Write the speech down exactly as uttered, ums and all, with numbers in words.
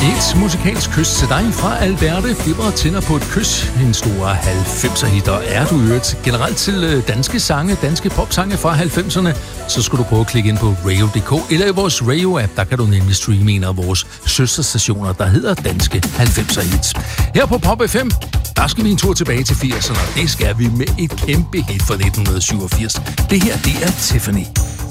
Et musikalsk kys til dig fra Alberte. Bibber tænder på et kys. En stor halvfemser-hit. Og er du øvrigt generelt til danske sange, danske popsange fra halvfemserne, så skal du prøve at klikke ind på radio punktum d k eller i vores radio-app. Der kan du nemlig streame en af vores søsterstationer, der hedder Danske halvfemser-hits. Her på Pop F M, der skal vi en tur tilbage til firserne. Det skal vi med et kæmpe hit fra nitten syvogfirs. Det her, det er Tiffany.